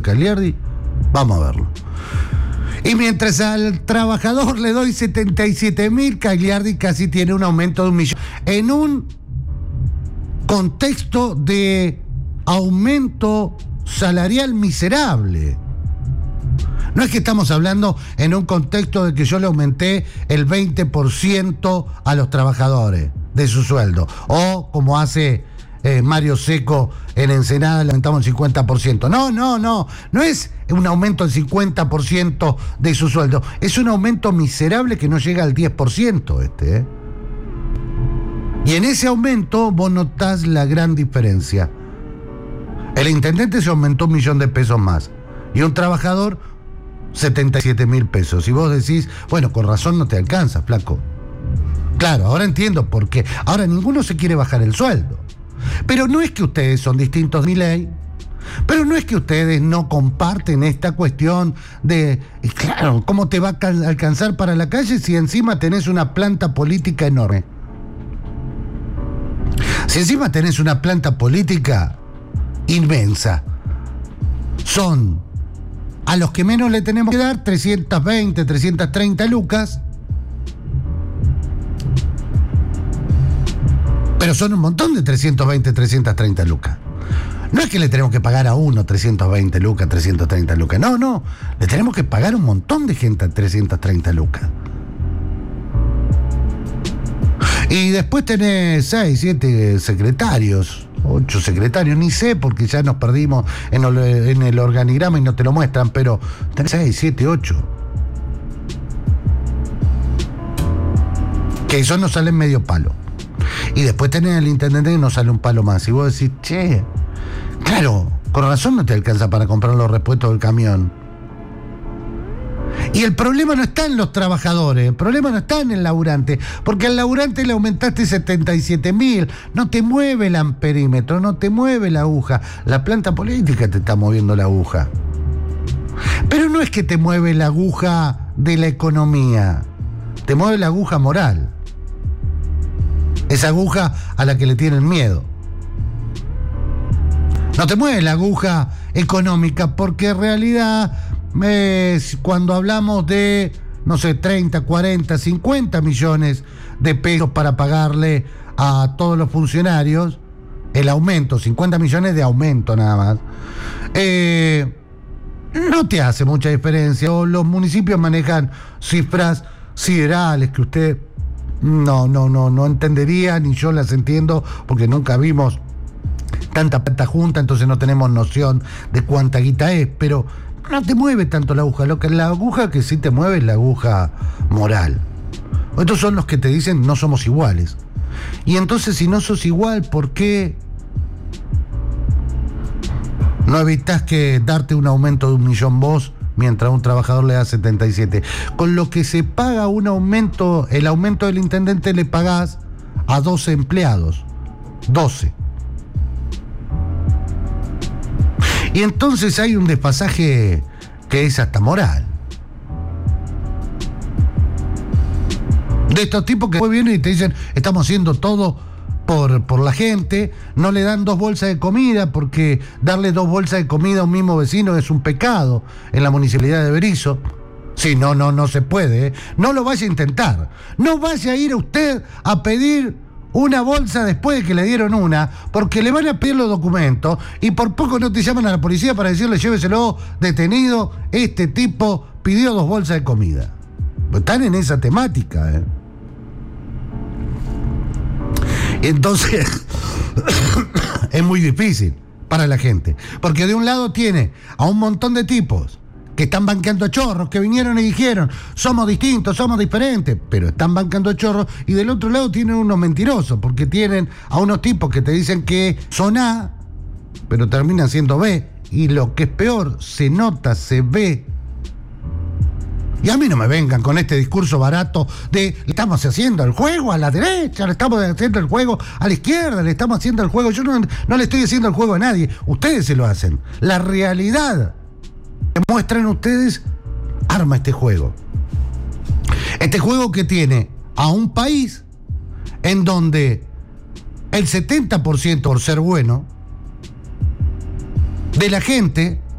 Cagliardi, vamos a verlo. Y mientras al trabajador le doy 77.000, Cagliardi casi tiene un aumento de 1 millón. En un contexto de aumento salarial miserable. No es que estamos hablando en un contexto de que yo le aumenté el 20% a los trabajadores de su sueldo. O como hace Mario Seco en Ensenada, le aumentamos el 50%. No es un aumento del 50% de su sueldo. Es un aumento miserable que no llega al 10%. Y en ese aumento vos notás la gran diferencia. El intendente se aumentó 1 millón de pesos más. Y un trabajador, 77.000 pesos. Y vos decís, bueno, con razón no te alcanza, flaco. Claro, ahora entiendo por qué. Ahora ninguno se quiere bajar el sueldo. Pero no es que ustedes son distintos de mi ley. Pero no es que ustedes no comparten esta cuestión de, claro, ¿cómo te va a alcanzar para la calle si encima tenés una planta política enorme? Si encima tenés una planta política inmensa, son a los que menos le tenemos que dar 320, 330 lucas, pero son un montón de 320, 330 lucas. No es que le tenemos que pagar a uno 320 lucas, 330 lucas. No, le tenemos que pagar a un montón de gente a 330 lucas. Y después tenés 6, 7 secretarios, 8 secretarios, ni sé porque ya nos perdimos en el organigrama y no te lo muestran, pero tenés 6, 7, 8. Que eso nos sale medio palo. Y después tenés al intendente que nos sale un palo más. Y vos decís, che, claro, con razón no te alcanza para comprar los repuestos del camión. Y el problema no está en los trabajadores, el problema no está en el laburante, porque al laburante le aumentaste 77.000, no te mueve el amperímetro, no te mueve la aguja, la planta política te está moviendo la aguja. Pero no es que te mueve la aguja de la economía, te mueve la aguja moral, esa aguja a la que le tienen miedo. No te mueve la aguja económica porque en realidad cuando hablamos de, no sé, 30, 40, 50 millones de pesos para pagarle a todos los funcionarios, el aumento, 50 millones de aumento nada más, no te hace mucha diferencia. O los municipios manejan cifras siderales que usted no entendería, ni yo las entiendo porque nunca vimos tanta plata junta, entonces no tenemos noción de cuánta guita es, pero no te mueve tanto la aguja. La aguja que sí te mueve es la aguja moral. Estos son los que te dicen no somos iguales. Y entonces si no sos igual, ¿por qué no evitás que darte un aumento de 1 millón vos mientras a un trabajador le da 77? Con lo que se paga un aumento, el aumento del intendente le pagás a 12 empleados. 12. Y entonces hay un desfasaje que es hasta moral. De estos tipos que después vienen y te dicen, estamos haciendo todo por la gente, no le dan 2 bolsas de comida, porque darle 2 bolsas de comida a un mismo vecino es un pecado en la municipalidad de Berisso. Sí, no se puede. No lo vaya a intentar. No vaya a ir a usted a pedir una bolsa después de que le dieron una, porque le van a pedir los documentos y por poco no te llaman a la policía para decirle lléveselo detenido, este tipo pidió 2 bolsas de comida. Están en esa temática, Entonces es muy difícil para la gente, porque de un lado tiene a un montón de tipos que están banqueando chorros, que vinieron y dijeron, somos distintos, somos diferentes, pero están bancando chorros, y del otro lado tienen unos mentirosos, porque tienen a unos tipos que te dicen que son A, pero terminan siendo B, y lo que es peor, se nota, se ve. Y a mí no me vengan con este discurso barato de le estamos haciendo el juego a la derecha, le estamos haciendo el juego a la izquierda, le estamos haciendo el juego. Yo no le estoy haciendo el juego a nadie, ustedes se lo hacen. La realidad que muestran ustedes arma este juego. Este juego que tiene a un país en donde el 70%, por ser bueno, de la gente